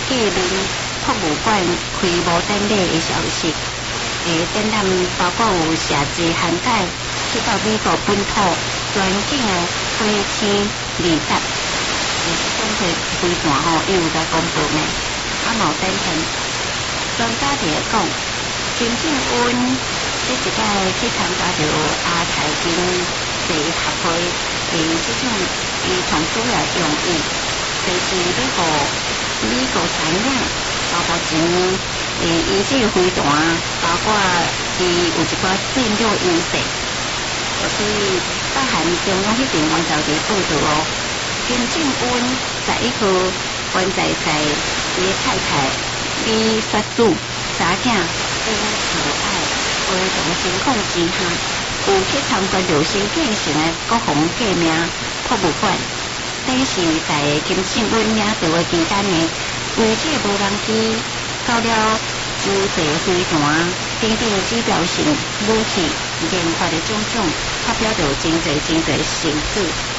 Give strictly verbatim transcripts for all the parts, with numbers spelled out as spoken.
记录博物馆开幕典礼的消息。诶，展览包括有写字涵盖去到美国本土全景的飞天二十，就是整体飞船吼，伊有在公布呢，啊冇展现。专家伫咧讲，金正恩这一届去参加着亚太经济协会，诶，这种伊从主要用意，就是要互美国产业，包括前。诶，伊这个飞船，包括伊有一寡战略优势，所以北韩中央迄边我就伫报道哦，金正恩十一号关在在伊的太太李雪主查囝因可爱非常情况之下，有去参观着新建成的国防革命博物馆，这是在金正恩领导的期间呢，为这无人机。到了洲际飞船等等指标性武器研发的种种，发表着真侪真侪成果。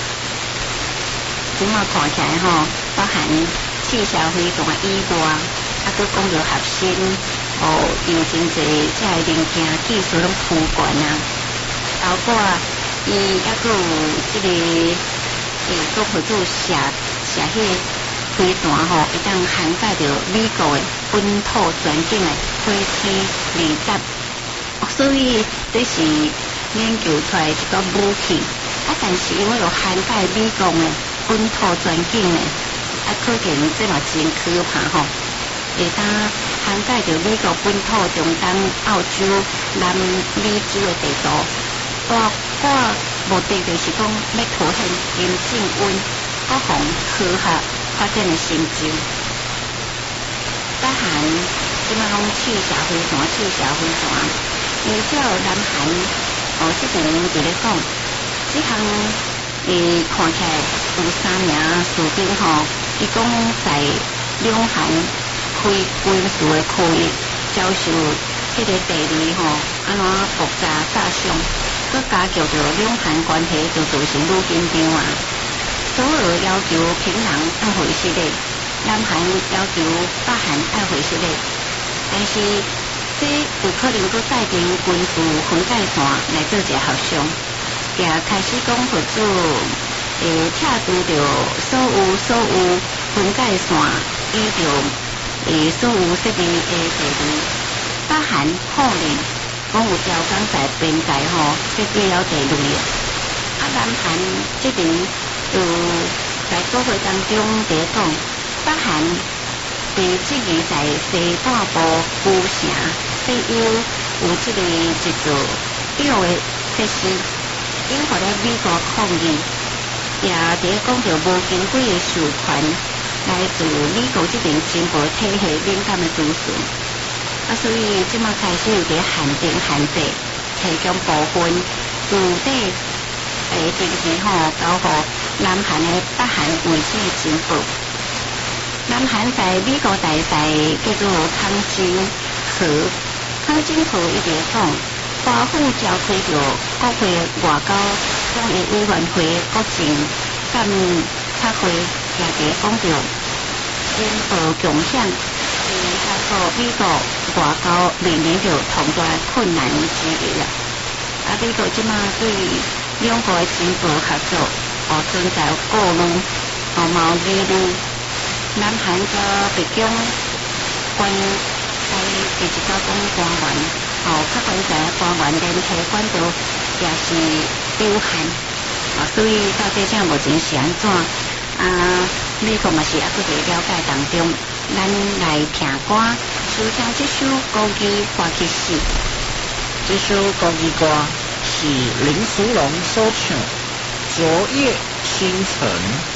即马看起来吼，包含气象飞船以外，啊，佮讲着核心，哦，有真侪这个零件技术拢铺管啊，包括伊抑佮有即、这个诶，国合作写写迄个。飞船吼，会当涵盖着美国的本土全景的飞天二十，所以这是研究出来一个武器。啊，但是因为有涵盖美国的本土全景的，啊，可见这嘛真可怕吼。会当涵盖着美国本土中东、澳洲、南美洲的地图。大个目的就是讲要凸显金正恩国防科学。发展的成就，北韩即摆讲气象飞船，气象飞船，依照南韩哦这边伫咧讲，这项诶看起来有三名士兵吼，伊讲在两韩开军事的区域遭受迄个地理吼安怎复杂加上，佮加强着两韩关系就造成愈紧张啊。首尔要求平壤爱回失礼，南韩要求北韩爱回失礼，但是这有可能佮带进军事分界线来做一个合相，也开始讲合作，诶，拆除着所有所有分界线，依着诶所有设备诶地理，北韩否认讲有条件在边界吼设计了地雷，啊，南韩这边。有在国会当中伫讲，北韩被质疑在西半部古城设有有即个一座吊的设施，引发了美国抗议，也伫讲着无经过的授权，来自美国这边情报体系敏感的资讯，啊，所以即马开始有伫限定限制，提供部分具体诶证据吼，交互南韩的北韩卫星情报。南韩在美国大赛叫做康金河，康金河一直讲，华府召开着国会外交商业委员会国情干测会，也伫讲着经贸强项，是合作美国外交面临着重大困难之一啦。啊，美国即马对两国的经贸合作，哦存在顾虑，哦贸易虑。南韩甲北京关在第一个讲官员，哦较关在官员联系管道也是有限，啊，所以到底这目前是安怎？啊，美国嘛是还佫伫了解当中，咱来听歌，收听这首国语歌曲是。 这首国语歌是林淑龙所唱《昨夜星辰》。